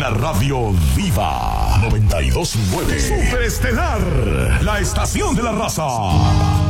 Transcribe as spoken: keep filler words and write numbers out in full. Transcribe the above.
la radio viva. noventa y dos punto nueve. Superestelar, la estación de la raza.